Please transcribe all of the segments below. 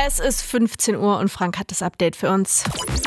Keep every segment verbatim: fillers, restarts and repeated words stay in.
Es ist fünfzehn Uhr und Frank hat das Update für uns.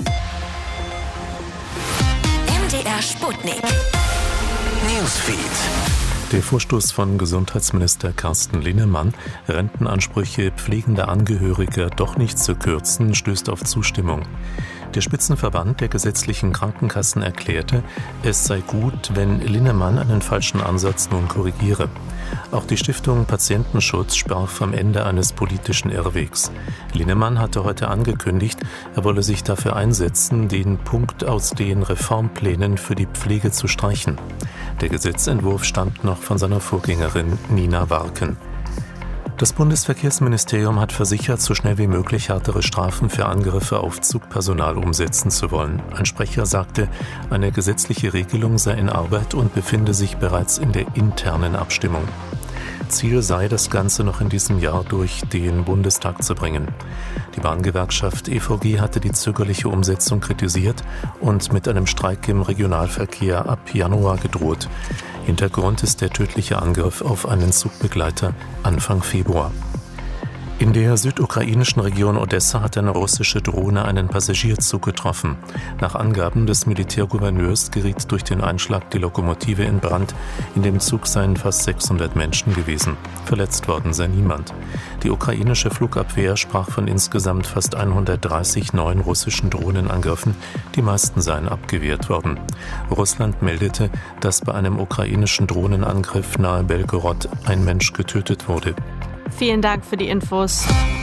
M D R Sputnik. Newsfeed. Der Vorstoß von Gesundheitsminister Carsten Linnemann, Rentenansprüche pflegender Angehöriger doch nicht zu kürzen, stößt auf Zustimmung. Der Spitzenverband der gesetzlichen Krankenkassen erklärte, es sei gut, wenn Linnemann einen falschen Ansatz nun korrigiere. Auch die Stiftung Patientenschutz sprach vom Ende eines politischen Irrwegs. Linnemann hatte heute angekündigt, er wolle sich dafür einsetzen, den Punkt aus den Reformplänen für die Pflege zu streichen. Der Gesetzentwurf stammt noch von seiner Vorgängerin Nina Warken. Das Bundesverkehrsministerium hat versichert, so schnell wie möglich härtere Strafen für Angriffe auf Zugpersonal umsetzen zu wollen. Ein Sprecher sagte, eine gesetzliche Regelung sei in Arbeit und befinde sich bereits in der internen Abstimmung. Ziel sei, das Ganze noch in diesem Jahr durch den Bundestag zu bringen. Die Bahngewerkschaft E V G hatte die zögerliche Umsetzung kritisiert und mit einem Streik im Regionalverkehr ab Januar gedroht. Hintergrund ist der tödliche Angriff auf einen Zugbegleiter Anfang Februar. In der südukrainischen Region Odessa hat eine russische Drohne einen Passagierzug getroffen. Nach Angaben des Militärgouverneurs geriet durch den Einschlag die Lokomotive in Brand. In dem Zug seien fast sechshundert Menschen gewesen. Verletzt worden sei niemand. Die ukrainische Flugabwehr sprach von insgesamt fast hundertdreißig neuen russischen Drohnenangriffen. Die meisten seien abgewehrt worden. Russland meldete, dass bei einem ukrainischen Drohnenangriff nahe Belgorod ein Mensch getötet wurde. Vielen Dank für die Infos.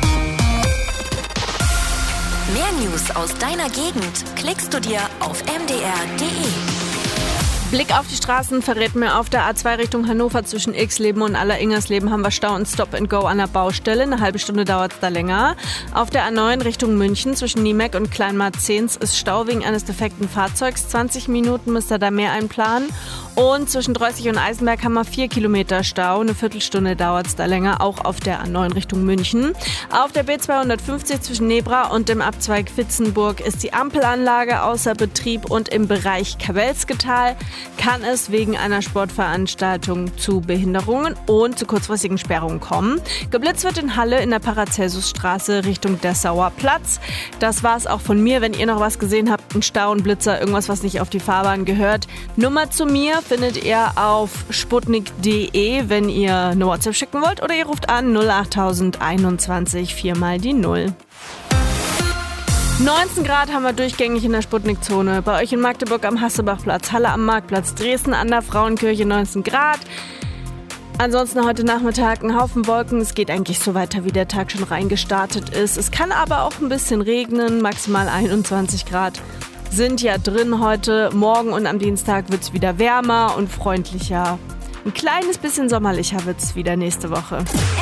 Mehr News aus deiner Gegend klickst du dir auf m d r punkt d e. Blick auf die Straßen verrät mir, auf der A zwei Richtung Hannover zwischen Ilksleben und Aller-Ingersleben haben wir Stau und Stop and Go an der Baustelle. Eine halbe Stunde dauert es da länger. Auf der A neun Richtung München zwischen Niemek und Kleinmarzens ist Stau wegen eines defekten Fahrzeugs. zwanzig Minuten müsst ihr da mehr einplanen. Und zwischen Dreußig und Eisenberg haben wir vier Kilometer Stau. Eine Viertelstunde dauert es da länger, auch auf der A neun Richtung München. Auf der B zweihundertfünfzig zwischen Nebra und dem Abzweig Vitzenburg ist die Ampelanlage außer Betrieb und im Bereich Kabelsketal kann es wegen einer Sportveranstaltung zu Behinderungen und zu kurzfristigen Sperrungen kommen. Geblitzt wird in Halle in der Paracelsusstraße Richtung Dessauer Platz. Das war's auch von mir. Wenn ihr noch was gesehen habt, ein Stau, ein Blitzer, irgendwas, was nicht auf die Fahrbahn gehört, Nummer zu mir findet ihr auf sputnik punkt d e, wenn ihr eine WhatsApp schicken wollt, oder ihr ruft an null acht tausend einundzwanzig vier mal die null. neunzehn Grad haben wir durchgängig in der Sputnik-Zone. Bei euch in Magdeburg am Hassebachplatz, Halle am Marktplatz, Dresden an der Frauenkirche neunzehn Grad. Ansonsten heute Nachmittag ein Haufen Wolken. Es geht eigentlich so weiter, wie der Tag schon reingestartet ist. Es kann aber auch ein bisschen regnen, maximal einundzwanzig Grad sind ja drin heute. Morgen und am Dienstag wird es wieder wärmer und freundlicher. Ein kleines bisschen sommerlicher wird es wieder nächste Woche.